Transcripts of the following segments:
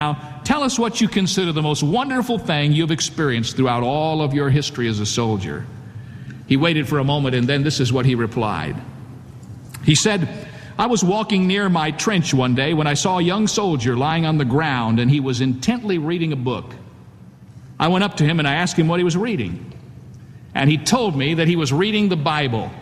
Now, tell us what you consider the most wonderful thing you've experienced throughout all of your history as a soldier. He waited for a moment, and then this is what he replied. He said, I was walking near my trench one day when I saw a young soldier lying on the ground, and he was intently reading a book. I went up to him and I asked him what he was reading. And he told me that he was reading the Bible.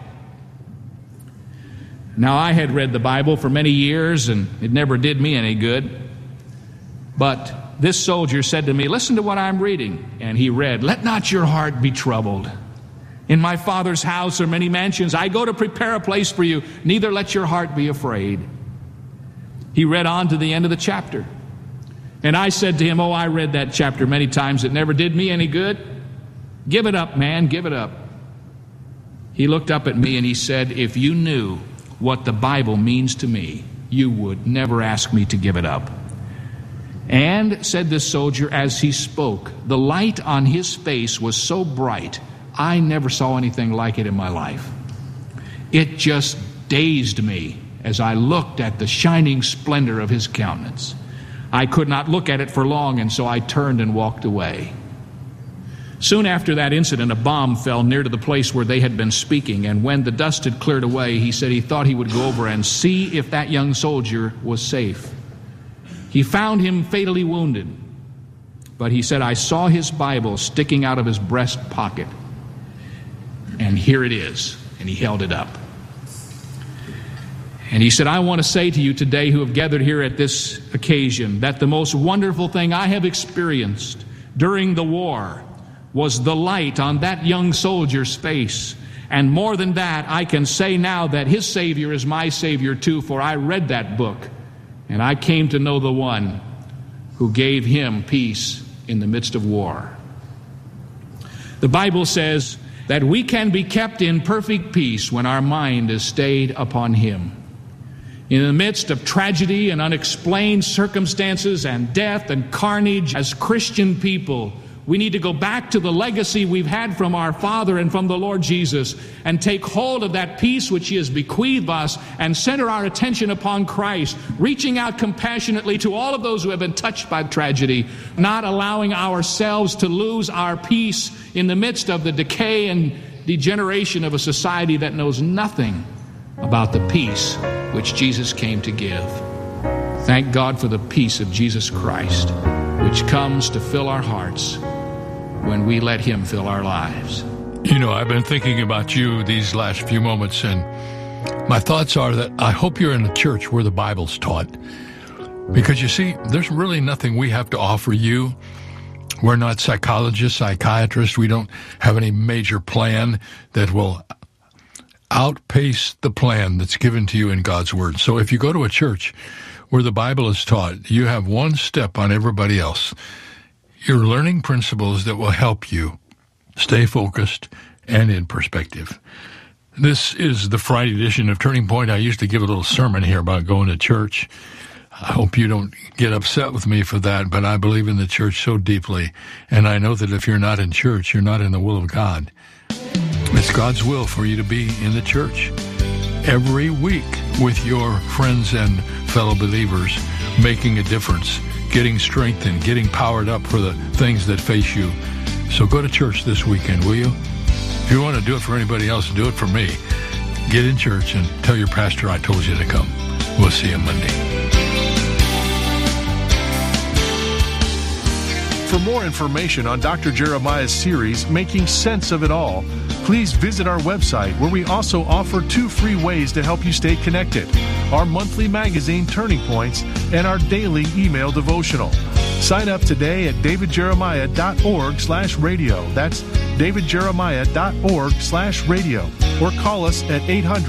Now, I had read the Bible for many years, and it never did me any good. But this soldier said to me, listen to what I'm reading. And he read, let not your heart be troubled. In my Father's house are many mansions. I go to prepare a place for you. Neither let your heart be afraid. He read on to the end of the chapter. And I said to him, I read that chapter many times. It never did me any good. Give it up, man, give it up. He looked up at me and he said, if you knew what the Bible means to me, you would never ask me to give it up. And, said this soldier, as he spoke, the light on his face was so bright, I never saw anything like it in my life. It just dazed me as I looked at the shining splendor of his countenance. I could not look at it for long, and so I turned and walked away. Soon after that incident, a bomb fell near to the place where they had been speaking, and when the dust had cleared away, he said he thought he would go over and see if that young soldier was safe. He found him fatally wounded, but he said, I saw his Bible sticking out of his breast pocket, and here it is, and he held it up. And he said, I want to say to you today who have gathered here at this occasion that the most wonderful thing I have experienced during the war was the light on that young soldier's face. And more than that, I can say now that his Savior is my Savior too, for I read that book, and I came to know the one who gave him peace in the midst of war. The Bible says that we can be kept in perfect peace when our mind is stayed upon him. In the midst of tragedy and unexplained circumstances and death and carnage, as Christian people, we need to go back to the legacy we've had from our Father and from the Lord Jesus and take hold of that peace which he has bequeathed us and center our attention upon Christ, reaching out compassionately to all of those who have been touched by tragedy, not allowing ourselves to lose our peace in the midst of the decay and degeneration of a society that knows nothing about the peace which Jesus came to give. Thank God for the peace of Jesus Christ, which comes to fill our hearts when we let him fill our lives. You know, I've been thinking about you these last few moments, and my thoughts are that I hope you're in a church where the Bible's taught. Because you see, there's really nothing we have to offer you. We're not psychologists, psychiatrists. We don't have any major plan that will outpace the plan that's given to you in God's Word. So if you go to a church where the Bible is taught, you have one step on everybody else. You're learning principles that will help you stay focused and in perspective. This is the Friday edition of Turning Point. I used to give a little sermon here about going to church. I hope you don't get upset with me for that, but I believe in the church so deeply, and I know that if you're not in church, you're not in the will of God. It's God's will for you to be in the church every week with your friends and fellow believers, making a difference, getting strengthened, getting powered up for the things that face you. So go to church this weekend, will you? If you want to do it for anybody else, do it for me. Get in church and tell your pastor I told you to come. We'll see you Monday. For more information on Dr. Jeremiah's series, Making Sense of It All, please visit our website, where we also offer 2 free ways to help you stay connected: our monthly magazine, Turning Points, and our daily email devotional. Sign up today at davidjeremiah.org/radio. That's davidjeremiah.org/radio. Or call us at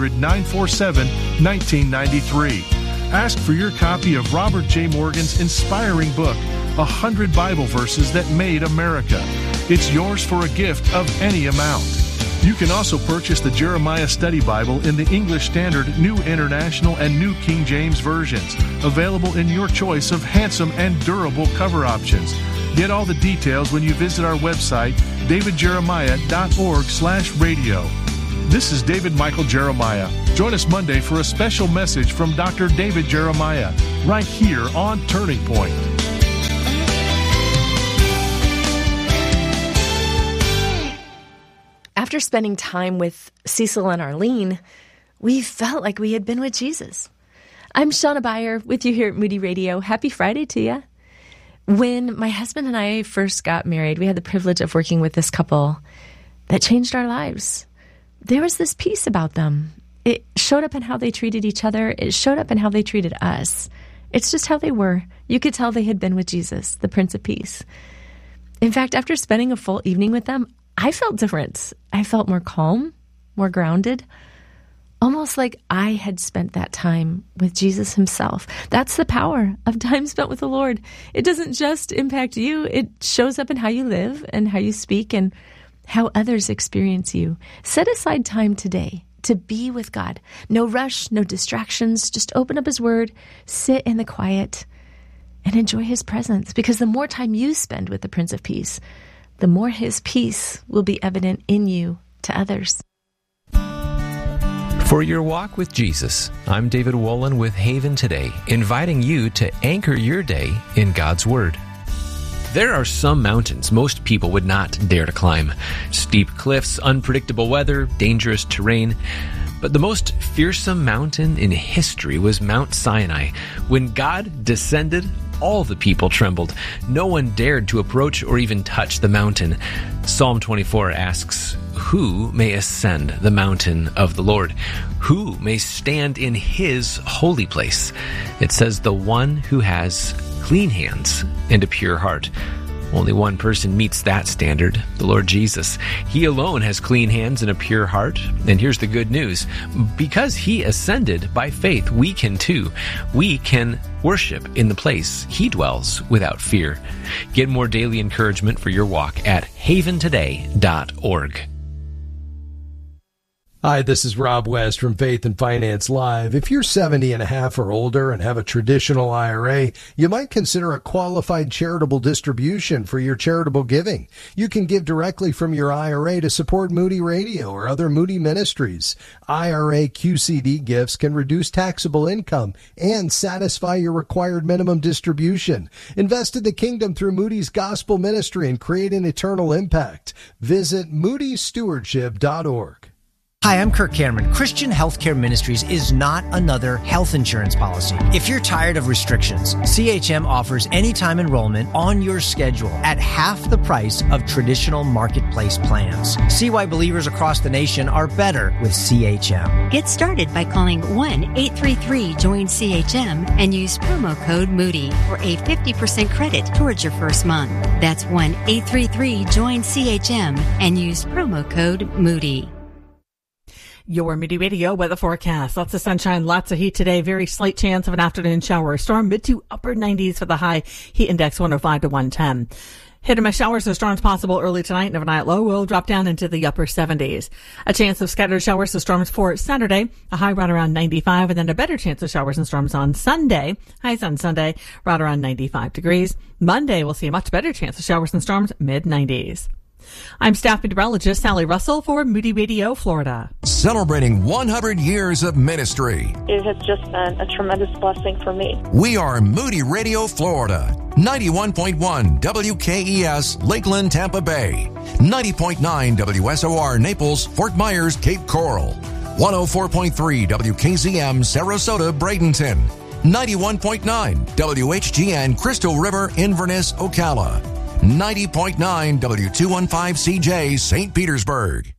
800-947-1993. Ask for your copy of Robert J. Morgan's inspiring book, 100 Bible Verses That Made America. It's yours for a gift of any amount. You can also purchase the Jeremiah Study Bible in the English Standard, New International, and New King James versions, available in your choice of handsome and durable cover options. Get all the details when you visit our website, davidjeremiah.org/radio. This is David Michael Jeremiah. Join us Monday for a special message from Dr. David Jeremiah, right here on Turning Point. After spending time with Cecil and Arlene, we felt like we had been with Jesus. I'm Shauna Beyer with you here at Moody Radio. Happy Friday to you. When my husband and I first got married, we had the privilege of working with this couple that changed our lives. There was this peace about them. It showed up in how they treated each other. It showed up in how they treated us. It's just how they were. You could tell they had been with Jesus, the Prince of Peace. In fact, after spending a full evening with them, I felt different. I felt more calm, more grounded, almost like I had spent that time with Jesus himself. That's the power of time spent with the Lord. It doesn't just impact you. It shows up in how you live and how you speak and how others experience you. Set aside time today to be with God. No rush, no distractions. Just open up his word, sit in the quiet, and enjoy his presence. Because the more time you spend with the Prince of Peace, the more his peace will be evident in you to others. For your walk with Jesus, I'm David Wolin with Haven Today, inviting you to anchor your day in God's Word. There are some mountains most people would not dare to climb. Steep cliffs, unpredictable weather, dangerous terrain. But the most fearsome mountain in history was Mount Sinai. When God descended, all the people trembled. No one dared to approach or even touch the mountain. Psalm 24 asks, "Who may ascend the mountain of the Lord? Who may stand in his holy place?" It says, "The one who has clean hands and a pure heart." Only one person meets that standard, the Lord Jesus. He alone has clean hands and a pure heart. And here's the good news. Because he ascended by faith, we can too. We can worship in the place he dwells without fear. Get more daily encouragement for your walk at haventoday.org. Hi, this is Rob West from Faith and Finance Live. If you're 70 and a half or older and have a traditional IRA, you might consider a qualified charitable distribution for your charitable giving. You can give directly from your IRA to support Moody Radio or other Moody ministries. IRA QCD gifts can reduce taxable income and satisfy your required minimum distribution. Invest in the kingdom through Moody's Gospel Ministry and create an eternal impact. Visit moodystewardship.org. Hi, I'm Kirk Cameron. Christian Healthcare Ministries is not another health insurance policy. If you're tired of restrictions, CHM offers anytime enrollment on your schedule at half the price of traditional marketplace plans. See why believers across the nation are better with CHM. Get started by calling 1-833-JOIN-CHM and use promo code Moody for a 50% credit towards your first month. That's 1-833-JOIN-CHM and use promo code Moody. Your Moody Radio weather forecast. Lots of sunshine, lots of heat today. Very slight chance of an afternoon shower or storm. Mid to upper 90s for the high. Heat index 105 to 110. Hit and miss showers or storms possible early tonight, and overnight low will drop down into the upper 70s. A chance of scattered showers or storms for Saturday. A high right around 95, and then a better chance of showers and storms on Sunday. Highs on Sunday right around 95 degrees. Monday we'll see a much better chance of showers and storms mid-90s. I'm staff meteorologist Sally Russell for Moody Radio, Florida. Celebrating 100 years of ministry. It has just been a tremendous blessing for me. We are Moody Radio, Florida. 91.1 WKES, Lakeland, Tampa Bay. 90.9 WSOR, Naples, Fort Myers, Cape Coral. 104.3 WKZM, Sarasota, Bradenton. 91.9 WHGN, Crystal River, Inverness, Ocala. 90.9 W215CJ, St. Petersburg.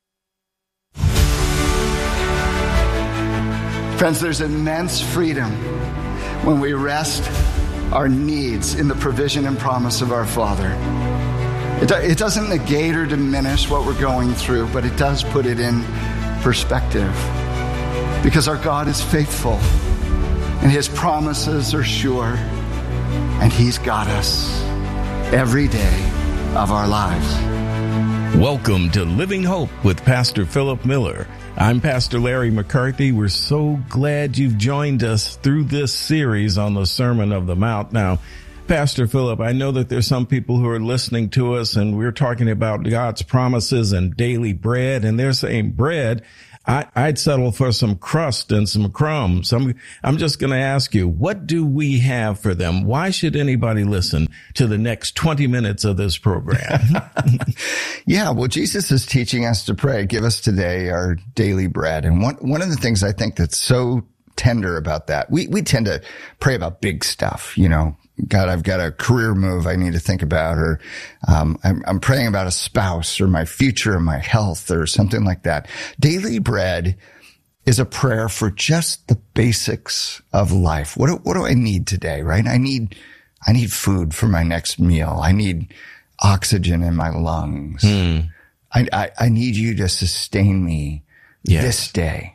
Friends, there's immense freedom when we rest our needs in the provision and promise of our Father. It doesn't negate or diminish what we're going through, but it does put it in perspective. Because our God is faithful, and his promises are sure, and he's got us every day of our lives. Welcome to Living Hope with Pastor Philip Miller. I'm Pastor Larry McCarthy. We're so glad you've joined us through this series on the Sermon of the Mount. Now, Pastor Philip, I know that there's some people who are listening to us and we're talking about God's promises and daily bread, and they're saying, bread? I'd settle for some crust and some crumbs. I'm just going to ask you, what do we have for them? Why should anybody listen to the next 20 minutes of this program? Yeah, well, Jesus is teaching us to pray, give us today our daily bread. And one of the things I think that's so tender about that, we tend to pray about big stuff, you know. God, I've got a career move I need to think about, or I'm praying about a spouse or my future or my health or something like that. Daily bread is a prayer for just the basics of life. What do I need today, right? I need food for my next meal. I need oxygen in my lungs. I need you to sustain me this day.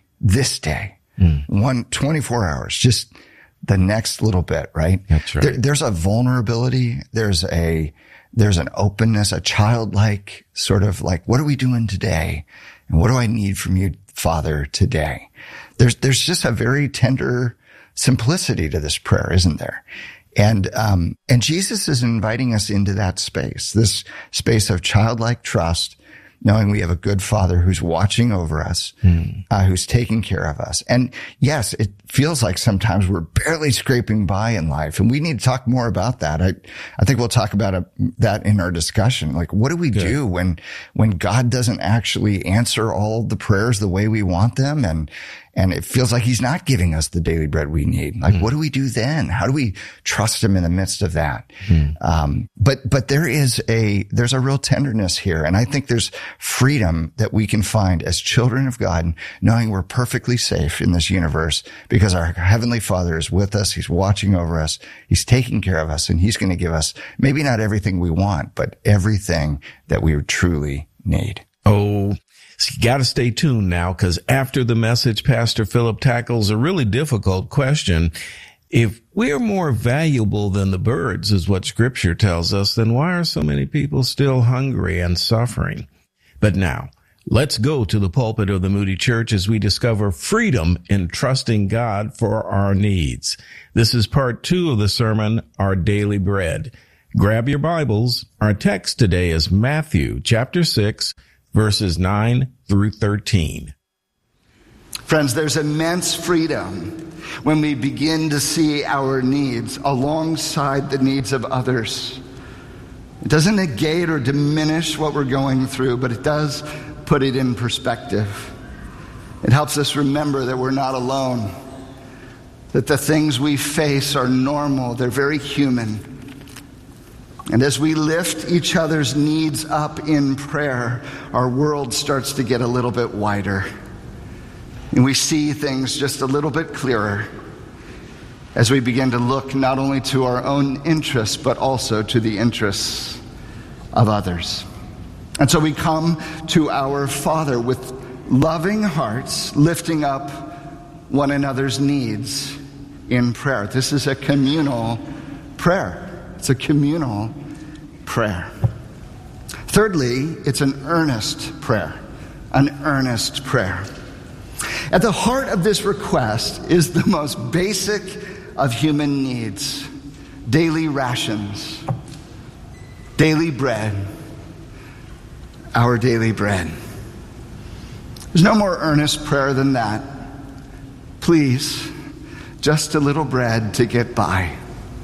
24 hours, just the next little bit, right? That's right. There's a vulnerability. There's an openness, a childlike sort of like, what are we doing today? And what do I need from you, Father, today? There's just a very tender simplicity to this prayer, isn't there? And Jesus is inviting us into that space, this space of childlike trust, knowing we have a good Father who's watching over us, who's taking care of us. And yes, it feels like sometimes we're barely scraping by in life, and we need to talk more about that. I think we'll talk about that in our discussion. Like, what do we do when God doesn't actually answer all the prayers the way we want them, and it feels like he's not giving us the daily bread we need? Like, what do we do then? How do we trust him in the midst of that? But there's a real tenderness here. And I think there's freedom that we can find as children of God, knowing we're perfectly safe in this universe because our Heavenly Father is with us. He's watching over us. He's taking care of us, and he's going to give us maybe not everything we want, but everything that we truly need. Oh, so you got to stay tuned now, because after the message, Pastor Philip tackles a really difficult question. If we're more valuable than the birds, is what Scripture tells us, then why are so many people still hungry and suffering? But now, let's go to the pulpit of the Moody Church as we discover freedom in trusting God for our needs. This is part 2 of the sermon, Our Daily Bread. Grab your Bibles. Our text today is Matthew chapter 6, verses 9 through 13. Friends, there's immense freedom when we begin to see our needs alongside the needs of others. It doesn't negate or diminish what we're going through, but it does put it in perspective. It helps us remember that we're not alone, that the things we face are normal, they're very human. And as we lift each other's needs up in prayer, our world starts to get a little bit wider. And we see things just a little bit clearer as we begin to look not only to our own interests, but also to the interests of others. And so we come to our Father with loving hearts, lifting up one another's needs in prayer. This is a communal prayer. It's a communal prayer. Thirdly, it's an earnest prayer. An earnest prayer. At the heart of this request is the most basic of human needs: daily rations, daily bread, our daily bread. There's no more earnest prayer than that. Please, just a little bread to get by.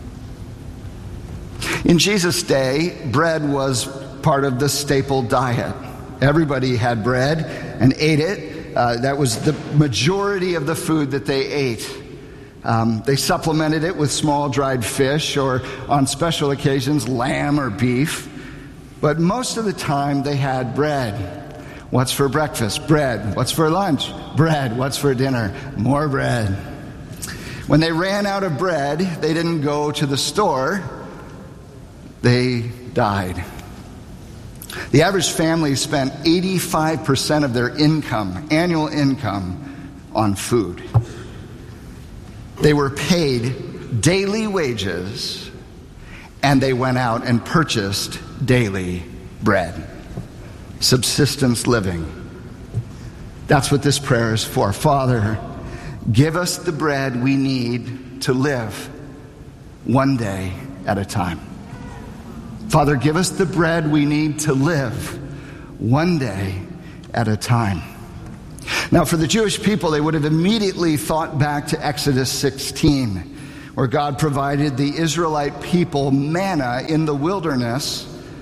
In Jesus' day, bread was part of the staple diet. Everybody had bread and ate it. That was the majority of the food that they ate. They supplemented it with small dried fish, or on special occasions, lamb or beef. But most of the time, they had bread. What's for breakfast? Bread. What's for lunch? Bread. What's for dinner? More bread. When they ran out of bread, they didn't go to the store. They died. The average family spent 85% of their income, annual income, on food. They were paid daily wages, and they went out and purchased daily bread. Subsistence living. That's what this prayer is for. Father, give us the bread we need to live one day at a time. Father, give us the bread we need to live one day at a time. Now, for the Jewish people, they would have immediately thought back to Exodus 16, where God provided the Israelite people manna in the wilderness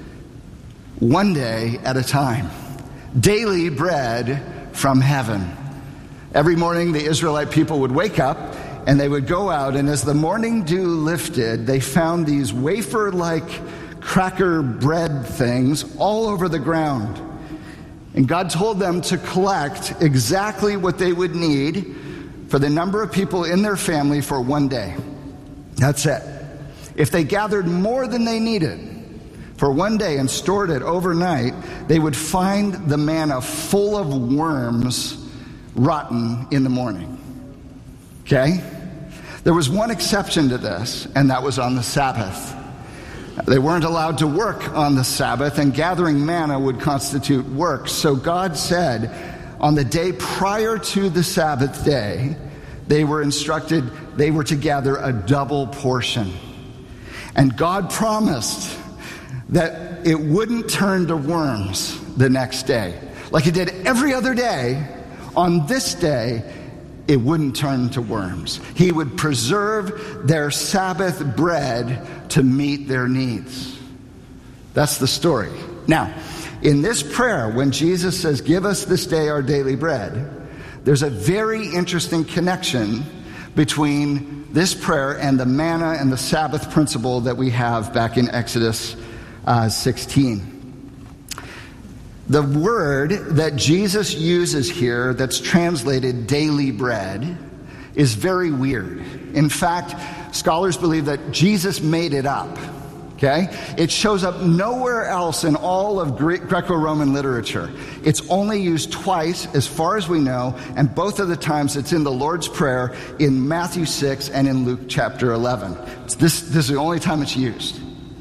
one day at a time. Daily bread from heaven. Every morning, the Israelite people would wake up and they would go out, and as the morning dew lifted, they found these wafer-like cracker bread things all over the ground. And God told them to collect exactly what they would need for the number of people in their family for one day. That's it. If they gathered more than they needed for one day and stored it overnight, they would find the manna full of worms, rotten in the morning. Okay? There was one exception to this, and that was on the Sabbath. They weren't allowed to work on the Sabbath, and gathering manna would constitute work. So God said, on the day prior to the Sabbath day, they were instructed they were to gather a double portion. And God promised that it wouldn't turn to worms the next day. Like it did every other day, on this day, it wouldn't turn to worms. He would preserve their Sabbath bread to meet their needs. That's the story. Now, in this prayer, when Jesus says, "Give us this day our daily bread," there's a very interesting connection between this prayer and the manna and the Sabbath principle that we have back in Exodus 16. The word that Jesus uses here that's translated daily bread is very weird. In fact, scholars believe that Jesus made it up. Okay? It shows up nowhere else in all of Greco-Roman literature. It's only used twice, as far as we know, and both of the times it's in the Lord's Prayer in Matthew 6 and in Luke chapter 11. This is the only time it's used.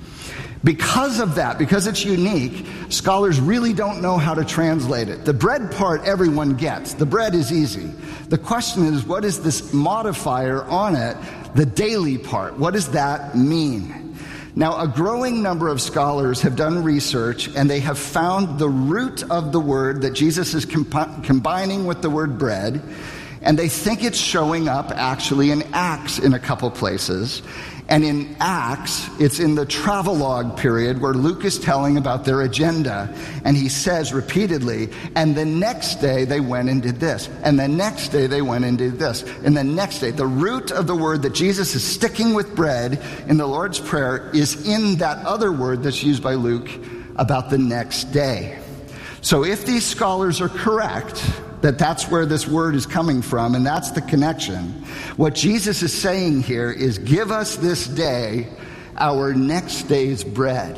Because of that, because it's unique, scholars really don't know how to translate it. The bread part everyone gets. The bread is easy. The question is, what is this modifier on it, the daily part? What does that mean? Now, a growing number of scholars have done research, and they have found the root of the word that Jesus is combining with the word bread, and they think it's showing up actually in Acts in a couple places. And in Acts, it's in the travelogue period where Luke is telling about their agenda. And he says repeatedly, and the next day they went and did this. And the next day they went and did this. And the next day, the root of the word that Jesus is sticking with bread in the Lord's Prayer is in that other word that's used by Luke about the next day. So if these scholars are correct, that that's where this word is coming from, and that's the connection, what Jesus is saying here is, give us this day our next day's bread.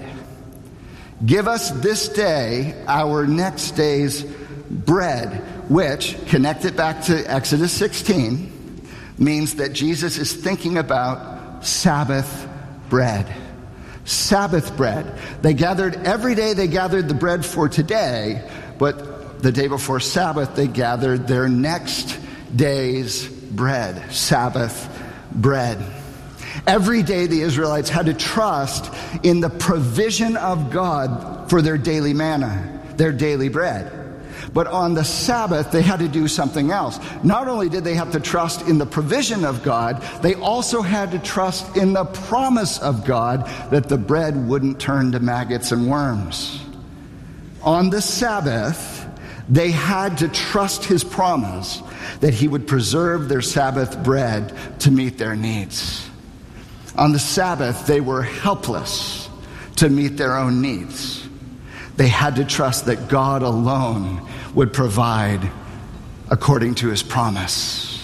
Give us this day our next day's bread, which, connect it back to Exodus 16, means that Jesus is thinking about Sabbath bread. Sabbath bread. They gathered every day, they gathered the bread for today, but the day before Sabbath, they gathered their next day's bread, Sabbath bread. Every day, the Israelites had to trust in the provision of God for their daily manna, their daily bread. But on the Sabbath, they had to do something else. Not only did they have to trust in the provision of God, they also had to trust in the promise of God that the bread wouldn't turn to maggots and worms. On the Sabbath, they had to trust his promise that he would preserve their Sabbath bread to meet their needs. On the Sabbath, they were helpless to meet their own needs. They had to trust that God alone would provide according to his promise.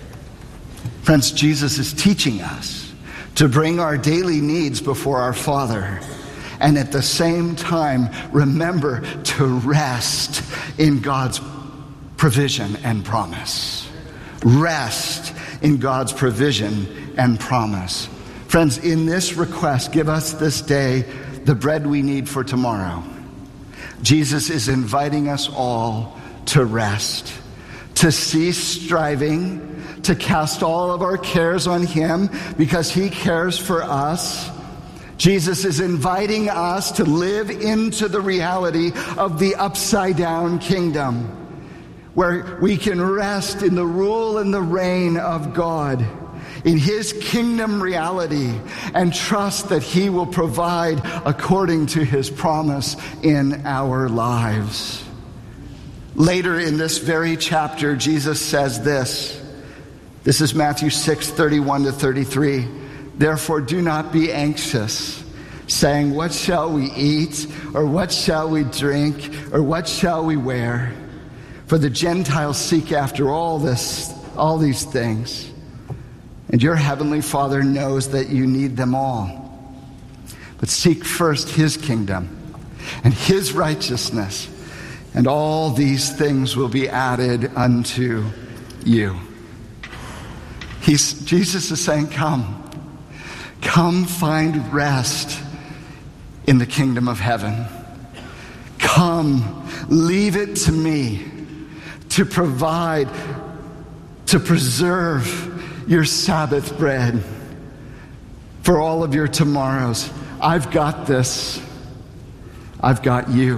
Friends, Jesus is teaching us to bring our daily needs before our Father, and at the same time, remember to rest in God's provision and promise. Rest in God's provision and promise. Friends, in this request, give us this day the bread we need for tomorrow. Jesus is inviting us all to rest, to cease striving, to cast all of our cares on him because he cares for us. Jesus is inviting us to live into the reality of the upside down kingdom, where we can rest in the rule and the reign of God, in his kingdom reality, and trust that he will provide according to his promise in our lives. Later in this very chapter, Jesus says this. This is Matthew 6:31-33. Therefore, do not be anxious, saying, what shall we eat? Or what shall we drink? Or what shall we wear? For the Gentiles seek after all these things. And your heavenly Father knows that you need them all. But seek first his kingdom and his righteousness, and all these things will be added unto you. Jesus is saying, come find rest in the kingdom of heaven. Come, leave it to me to provide, to preserve your Sabbath bread for all of your tomorrows. I've got this. I've got you.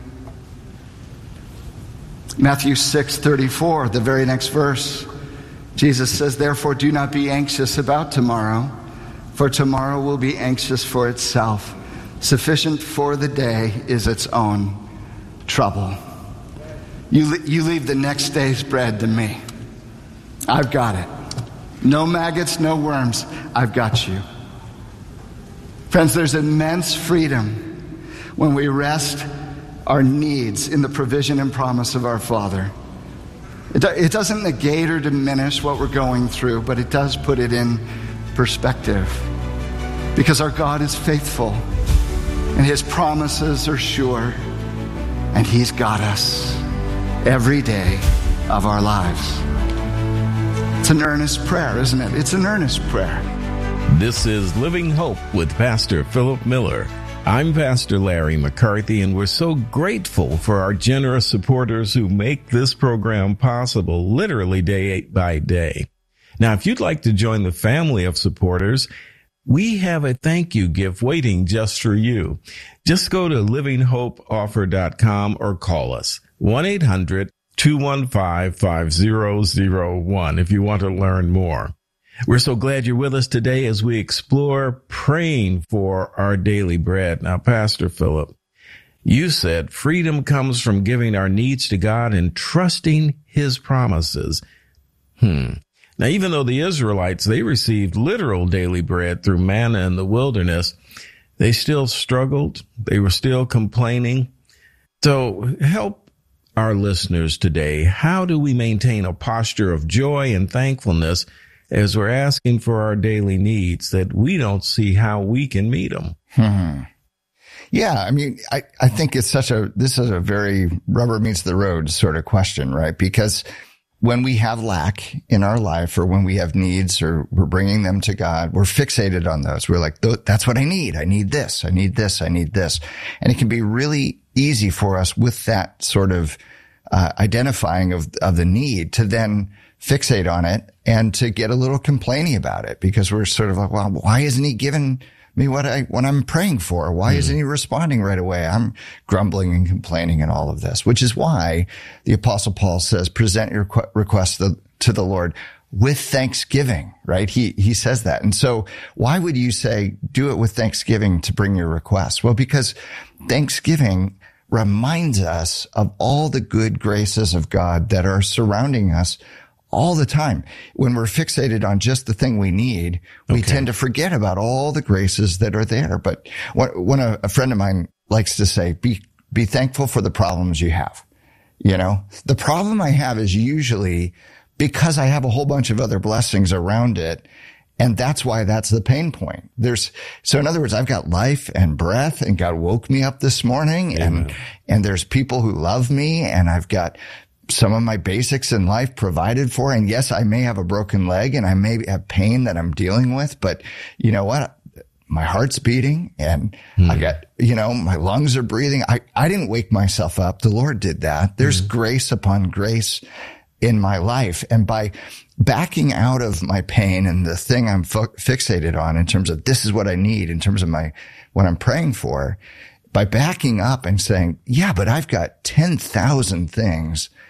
Matthew 6:34, the very next verse, Jesus says, therefore do not be anxious about tomorrow, for tomorrow will be anxious for itself. Sufficient for the day is its own trouble. You leave the next day's bread to me. I've got it. No maggots, no worms. I've got you. Friends, there's immense freedom when we rest our needs in the provision and promise of our Father. It doesn't negate or diminish what we're going through, but it does put it in perspective. Because our God is faithful, and his promises are sure, and he's got us every day of our lives. It's an earnest prayer, isn't it? It's an earnest prayer. This is Living Hope with Pastor Philip Miller. I'm Pastor Larry McCarthy, and we're so grateful for our generous supporters who make this program possible literally day by day. Now, if you'd like to join the family of supporters, we have a thank you gift waiting just for you. Just go to livinghopeoffer.com or call us 1-800-215-5001 if you want to learn more. We're so glad you're with us today as we explore praying for our daily bread. Now, Pastor Philip, you said freedom comes from giving our needs to God and trusting his promises. Now, even though the Israelites, they received literal daily bread through manna in the wilderness, they still struggled. They were still complaining. So help our listeners today. How do we maintain a posture of joy and thankfulness as we're asking for our daily needs that we don't see how we can meet them? Yeah, I mean, I think this is a very rubber meets the road sort of question, right? Because when we have lack in our life, or when we have needs, or we're bringing them to God, we're fixated on those. We're like, that's what I need. I need this. I need this. I need this. And it can be really easy for us with that sort of identifying of the need to then fixate on it and to get a little complaining about it, because we're sort of like, well, why isn't he giving me what I'm praying for? Why isn't he responding right away? I'm grumbling and complaining and all of this, which is why the Apostle Paul says, present your requests to the Lord with thanksgiving, right? He says that. And so why would you say do it with thanksgiving to bring your requests? Well, because thanksgiving reminds us of all the good graces of God that are surrounding us all the time. When we're fixated on just the thing we need, we tend to forget about all the graces that are there. But when a friend of mine likes to say, be thankful for the problems you have. You know, the problem I have is usually because I have a whole bunch of other blessings around it. And that's why that's the pain point. So in other words, I've got life and breath, and God woke me up this morning. Amen. And there's people who love me, and I've got some of my basics in life provided for. And yes, I may have a broken leg and I may have pain that I'm dealing with, but you know what? My heart's beating, and I got, my lungs are breathing. I didn't wake myself up. The Lord did that. There's grace upon grace in my life. And by backing out of my pain and the thing I'm fixated on in terms of this is what I need, in terms of what I'm praying for, by backing up and saying, yeah, but I've got 10,000 things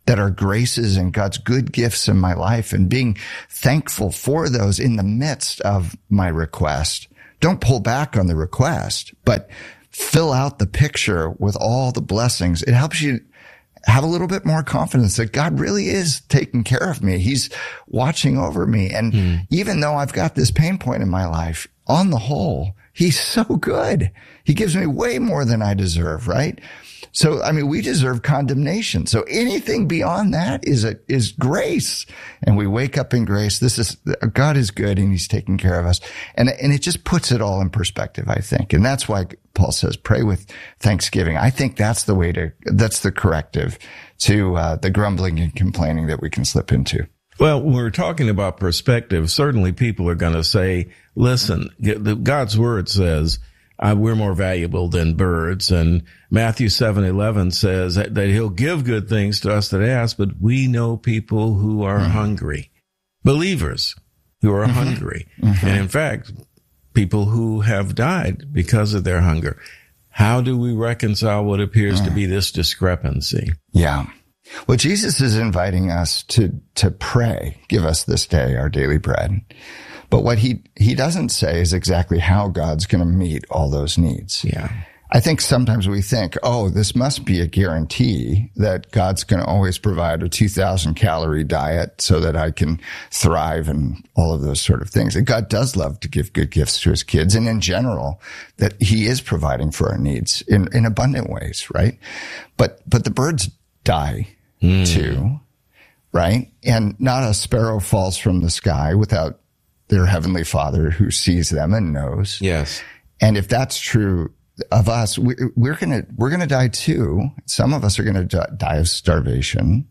that are graces and God's good gifts in my life, and being thankful for those in the midst of my request. Don't pull back on the request, but fill out the picture with all the blessings. It helps you have a little bit more confidence that God really is taking care of me. He's watching over me. And even though I've got this pain point in my life, on the whole, He's so good. He gives me way more than I deserve, right? So, I mean, we deserve condemnation. So anything beyond that is grace. And we wake up in grace. God is good and He's taking care of us. And it just puts it all in perspective, I think. And that's why Paul says, pray with thanksgiving. I think that's the corrective to the grumbling and complaining that we can slip into. Well, when we're talking about perspective, certainly people are going to say, listen, God's word says, we're more valuable than birds. And Matthew 7:11 says that He'll give good things to us that ask, but we know people who are hungry, believers who are hungry. And in fact, people who have died because of their hunger. How do we reconcile what appears to be this discrepancy? Yeah. Well, Jesus is inviting us to pray, give us this day our daily bread. But what he doesn't say is exactly how God's going to meet all those needs. Yeah. I think sometimes we think, oh, this must be a guarantee that God's going to always provide a 2,000 calorie diet so that I can thrive and all of those sort of things. And God does love to give good gifts to His kids. And in general, that He is providing for our needs in abundant ways, right? But the birds die too, right? And not a sparrow falls from the sky without their heavenly Father who sees them and knows. Yes. And if that's true of us, we're gonna die too. Some of us are gonna die of starvation.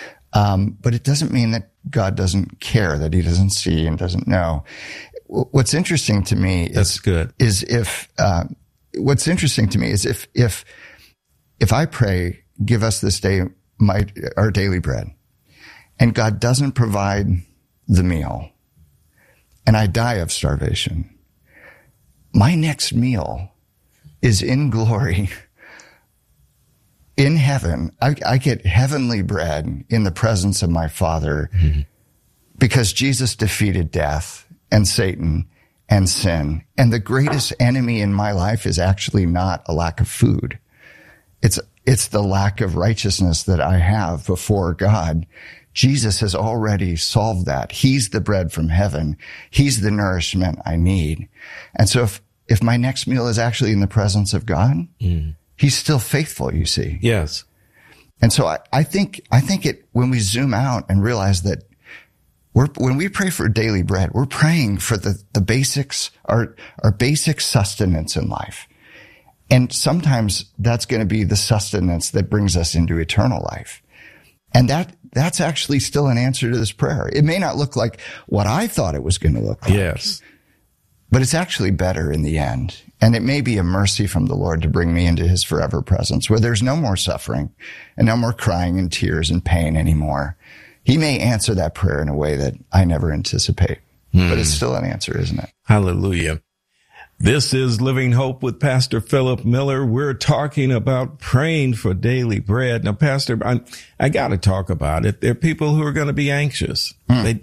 But it doesn't mean that God doesn't care, that He doesn't see and doesn't know. What's interesting to me is if I pray, give us this day our daily bread, and God doesn't provide the meal, and I die of starvation, my next meal is in glory in heaven. I get heavenly bread in the presence of my Father because Jesus defeated death and Satan and sin. And the greatest enemy in my life is actually not a lack of food. It's the lack of righteousness that I have before God. Jesus has already solved that. He's the bread from heaven. He's the nourishment I need. And so if my next meal is actually in the presence of God, He's still faithful, you see. Yes. And so I think when we zoom out and realize that when we pray for daily bread, we're praying for the basics, our basic sustenance in life. And sometimes that's going to be the sustenance that brings us into eternal life. And that's actually still an answer to this prayer. It may not look like what I thought it was going to look like. Yes. But it's actually better in the end. And it may be a mercy from the Lord to bring me into His forever presence where there's no more suffering and no more crying and tears and pain anymore. He may answer that prayer in a way that I never anticipate. But it's still an answer, isn't it? Hallelujah. This is Living Hope with Pastor Philip Miller. We're talking about praying for daily bread. Now, Pastor, I got to talk about it. There are people who are going to be anxious.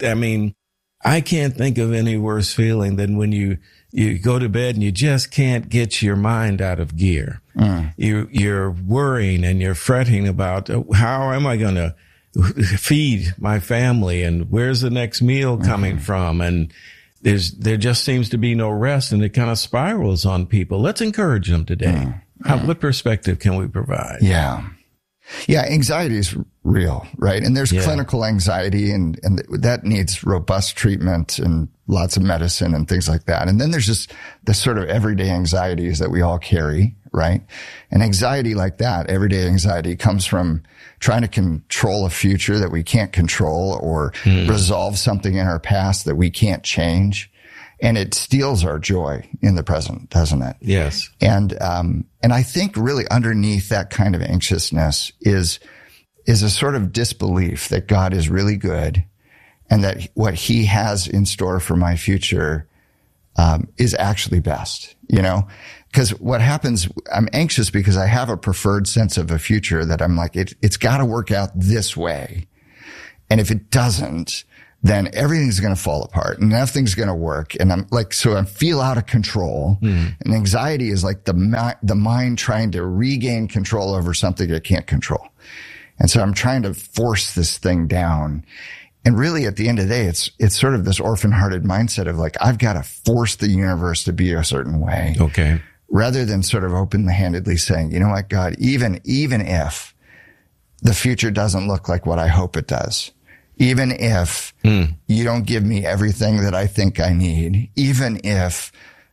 I can't think of any worse feeling than when you go to bed and you just can't get your mind out of gear. You're worrying and you're fretting about how am I going to feed my family and where's the next meal coming from? And there just seems to be no rest, and it kind of spirals on people. Let's encourage them today. What perspective can we provide? Yeah, anxiety is real, right? And there's clinical anxiety, and that needs robust treatment and lots of medicine and things like that. And then there's just the sort of everyday anxieties that we all carry, right? And anxiety like that, everyday anxiety, comes from trying to control a future that we can't control or resolve something in our past that we can't change. And it steals our joy in the present, doesn't it? Yes. And I think really underneath that kind of anxiousness is a sort of disbelief that God is really good and that what He has in store for my future, is actually best, you know? Because what happens, I'm anxious because I have a preferred sense of a future that I'm like, it's got to work out this way. And if it doesn't, then everything's going to fall apart and nothing's going to work. And I'm like, so I feel out of control. And anxiety is like the mind trying to regain control over something it can't control. And so I'm trying to force this thing down. And really at the end of the day, it's sort of this orphan-hearted mindset of like, I've got to force the universe to be a certain way. Okay. Rather than sort of open-handedly saying, you know what, God, even if the future doesn't look like what I hope it does, even if you don't give me everything that I think I need, even if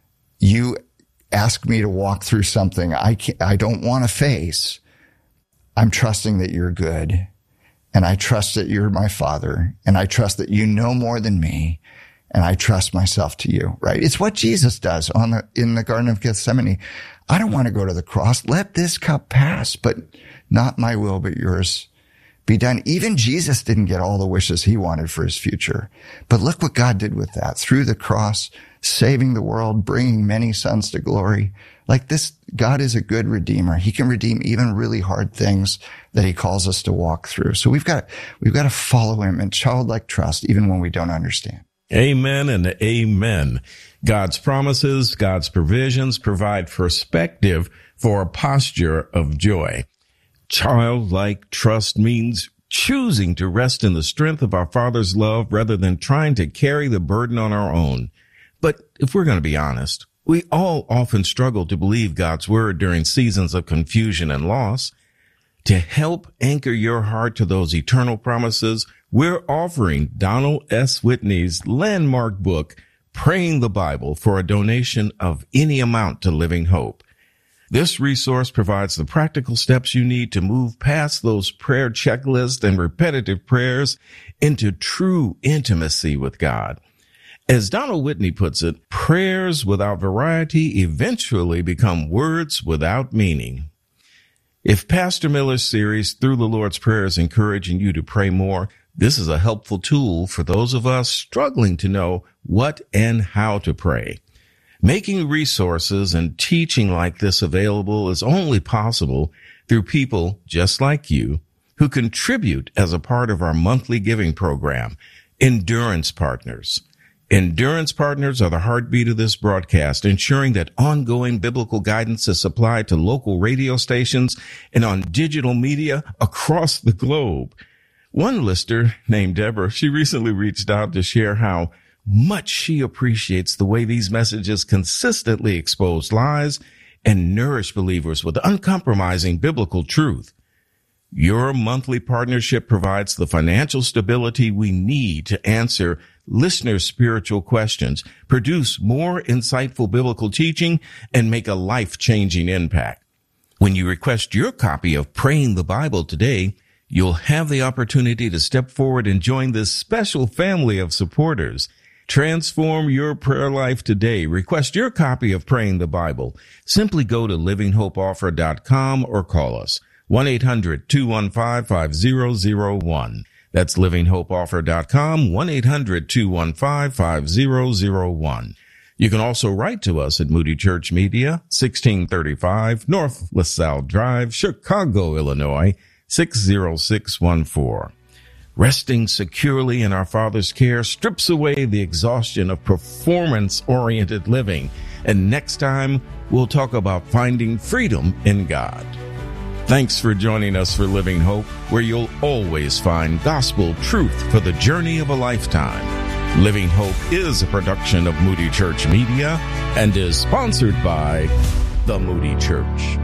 you ask me to walk through something I don't want to face, I'm trusting that you're good. And I trust that you're my Father. And I trust that you know more than me. And I trust myself to you, right? It's what Jesus does in the Garden of Gethsemane. I don't want to go to the cross. Let this cup pass, but not my will, but yours be done. Even Jesus didn't get all the wishes he wanted for his future. But look what God did with that. Through the cross, saving the world, bringing many sons to glory. Like this, God is a good redeemer. He can redeem even really hard things that he calls us to walk through. So we've got to follow him in childlike trust, even when we don't understand. Amen and amen. God's promises, God's provisions provide perspective for a posture of joy. Childlike trust means choosing to rest in the strength of our Father's love rather than trying to carry the burden on our own. But if we're going to be honest, we all often struggle to believe God's word during seasons of confusion and loss. To help anchor your heart to those eternal promises, we're offering Donald S. Whitney's landmark book, Praying the Bible, for a donation of any amount to Living Hope. This resource provides the practical steps you need to move past those prayer checklists and repetitive prayers into true intimacy with God. As Donald Whitney puts it, prayers without variety eventually become words without meaning. If Pastor Miller's series, Through the Lord's Prayer, is encouraging you to pray more, this is a helpful tool for those of us struggling to know what and how to pray. Making resources and teaching like this available is only possible through people just like you who contribute as a part of our monthly giving program, Endurance Partners. Endurance Partners are the heartbeat of this broadcast, ensuring that ongoing biblical guidance is supplied to local radio stations and on digital media across the globe. One listener named Deborah, she recently reached out to share how much she appreciates the way these messages consistently expose lies and nourish believers with uncompromising biblical truth. Your monthly partnership provides the financial stability we need to answer listeners' spiritual questions, produce more insightful biblical teaching, and make a life-changing impact. When you request your copy of Praying the Bible today, you'll have the opportunity to step forward and join this special family of supporters. Transform your prayer life today. Request your copy of Praying the Bible. Simply go to livinghopeoffer.com or call us 1-800-215-5001. That's livinghopeoffer.com, 1-800-215-5001. You can also write to us at Moody Church Media, 1635 North LaSalle Drive, Chicago, Illinois, 60614. Resting securely in our Father's care strips away the exhaustion of performance-oriented living. And next time, we'll talk about finding freedom in God. Thanks for joining us for Living Hope, where you'll always find gospel truth for the journey of a lifetime. Living Hope is a production of Moody Church Media and is sponsored by the Moody Church.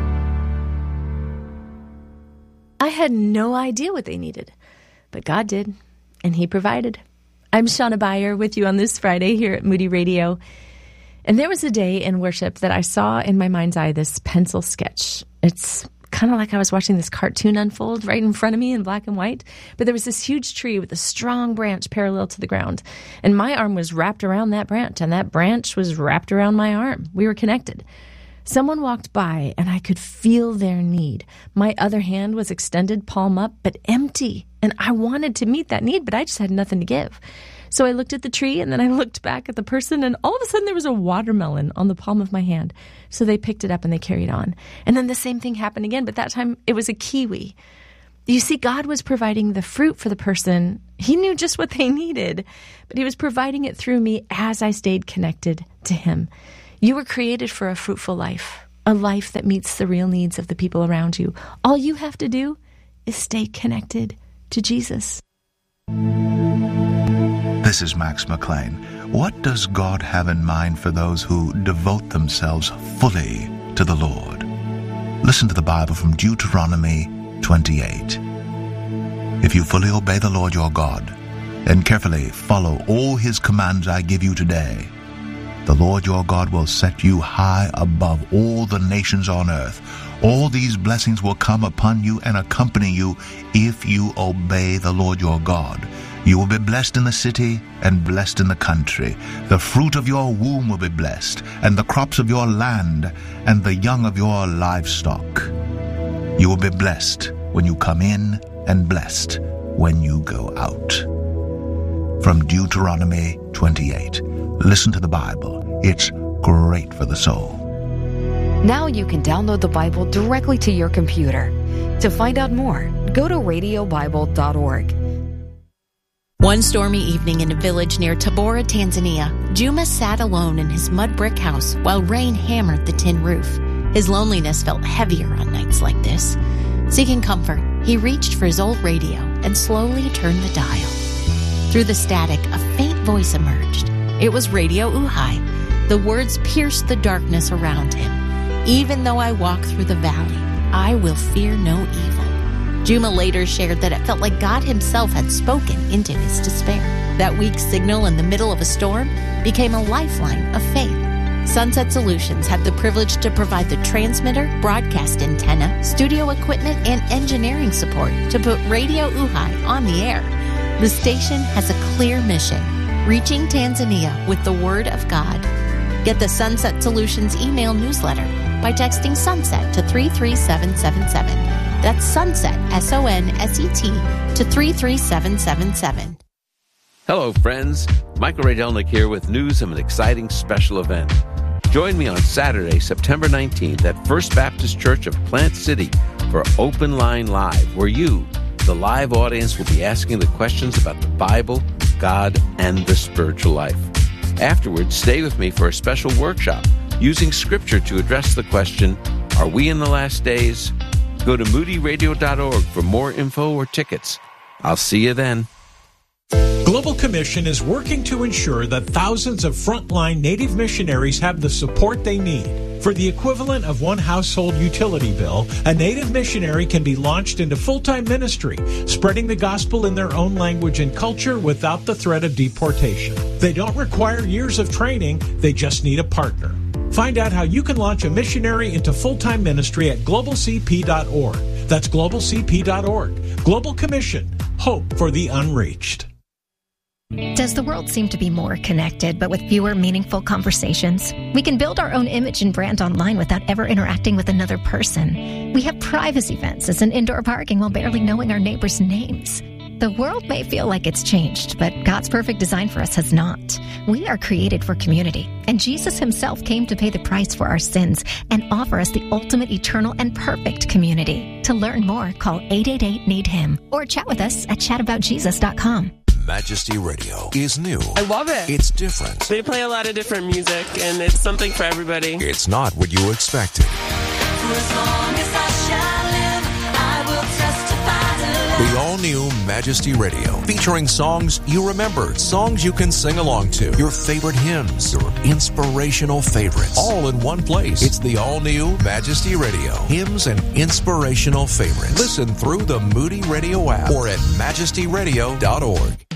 I had no idea what they needed, but God did, and He provided. I'm Shauna Beyer with you on this Friday here at Moody Radio. And there was a day in worship that I saw in my mind's eye this pencil sketch. It's kind of like I was watching this cartoon unfold right in front of me in black and white. But there was this huge tree with a strong branch parallel to the ground. And my arm was wrapped around that branch, and that branch was wrapped around my arm. We were connected. Someone walked by, and I could feel their need. My other hand was extended, palm up, but empty. And I wanted to meet that need, but I just had nothing to give. So I looked at the tree, and then I looked back at the person, and all of a sudden there was a watermelon on the palm of my hand. So they picked it up and they carried on. And then the same thing happened again, but that time it was a kiwi. You see, God was providing the fruit for the person. He knew just what they needed, but he was providing it through me as I stayed connected to him. You were created for a fruitful life, a life that meets the real needs of the people around you. All you have to do is stay connected to Jesus. This is Max McLean. What does God have in mind for those who devote themselves fully to the Lord? Listen to the Bible from Deuteronomy 28. If you fully obey the Lord your God and carefully follow all his commands I give you today, the Lord your God will set you high above all the nations on earth. All these blessings will come upon you and accompany you if you obey the Lord your God. You will be blessed in the city and blessed in the country. The fruit of your womb will be blessed, and the crops of your land, and the young of your livestock. You will be blessed when you come in and blessed when you go out. From Deuteronomy 28. Listen to the Bible. It's great for the soul. Now you can download the Bible directly to your computer. To find out more, go to radiobible.org. One stormy evening in a village near Tabora, Tanzania, Juma sat alone in his mud brick house while rain hammered the tin roof. His loneliness felt heavier on nights like this. Seeking comfort, he reached for his old radio and slowly turned the dial. Through the static, a faint voice emerged. It was Radio Uhai. The words pierced the darkness around him. Even though I walk through the valley, I will fear no evil. Juma later shared that it felt like God himself had spoken into his despair. That weak signal in the middle of a storm became a lifeline of faith. Sunset Solutions had the privilege to provide the transmitter, broadcast antenna, studio equipment, and engineering support to put Radio Uhai on the air. The station has a clear mission: reaching Tanzania with the Word of God. Get the Sunset Solutions email newsletter by texting SUNSET to 33777. That's SUNSET, SONSET, to 33777. Hello, friends. Michael Radelnick here with news of an exciting special event. Join me on Saturday, September 19th at First Baptist Church of Plant City for Open Line Live, where you, the live audience, will be asking the questions about the Bible, God, and the spiritual life. Afterwards, stay with me for a special workshop using Scripture to address the question, are we in the last days? Go to moodyradio.org for more info or tickets. I'll see you then. Global Commission is working to ensure that thousands of frontline Native missionaries have the support they need. For the equivalent of one household utility bill, a Native missionary can be launched into full-time ministry, spreading the gospel in their own language and culture without the threat of deportation. They don't require years of training, they just need a partner. Find out how you can launch a missionary into full-time ministry at globalcp.org. That's globalcp.org. Global Commission. Hope for the unreached. Does the world seem to be more connected, but with fewer meaningful conversations? We can build our own image and brand online without ever interacting with another person. We have privacy fences and indoor parking while barely knowing our neighbors' names. The world may feel like it's changed, but God's perfect design for us has not. We are created for community, and Jesus himself came to pay the price for our sins and offer us the ultimate, eternal, and perfect community. To learn more, call 888-NEED-HIM or chat with us at chataboutjesus.com. Majesty Radio is new. I love it. It's different. They play a lot of different music, and it's something for everybody. It's not what you expected. For as long as I shall live, I will testify to love. The all-new Majesty Radio, featuring songs you remember, songs you can sing along to, your favorite hymns, your inspirational favorites, all in one place. It's the all-new Majesty Radio, hymns and inspirational favorites. Listen through the Moody Radio app or at majestyradio.org.